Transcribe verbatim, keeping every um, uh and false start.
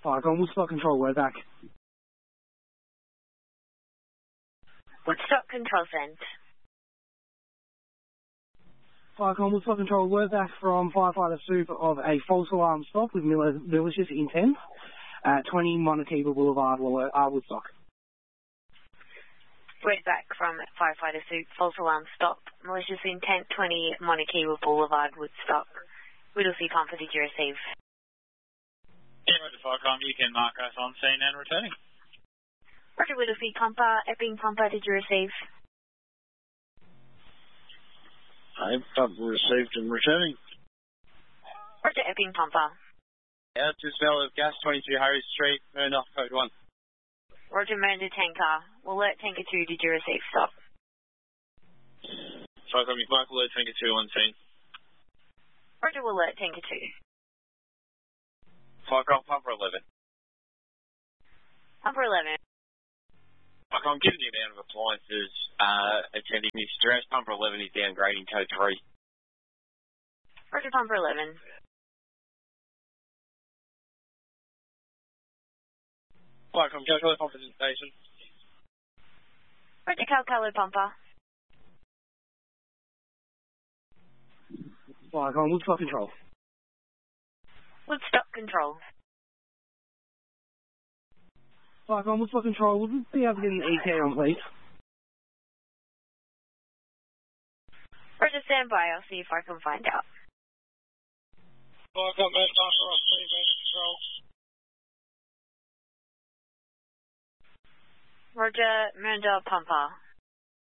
Firecom, Woodstock Control, we're back. Woodstock Control sent. Firecom, Woodstock Control, we're back from firefighter soup of a false alarm stop with malicious intent at twenty Monakiba Boulevard, uh, Woodstock. We're back from firefighter soup, false alarm stop, malicious intent, twenty Monakiba Boulevard, Woodstock. Whittlesea Pumper, did you receive? Yeah, Roger Firecom, you can mark us on scene and returning. Roger Whittlesea Pumper, Epping Pumper, did you receive? I've received and returning. Roger Epping Pumper. Yeah, to smell of gas, twenty-two Harry Street, Murdoch, code one. Roger Murder Tanker. Alert Tanker two, did you receive? Stop. Firecom, you mark Alert Tanker two on scene. Roger Alert Tanker two. Firecom, Pumper eleven. Pumper eleven. Firecom, given the amount of appliances uh, attending this stress, Pumper eleven is downgrading code three. Roger Pumper eleven. Firecom, Calcalo Pumper station. Roger Calcalo Pumper. Firecom, Woodstock Control. Woodstock Control. Firecom, Woodstock Control, would we be able to get an E T A on, please? Roger, stand by. I'll see if I can find out. Firecom, Murdoch, off, please, control. Roger, Murder Pumper.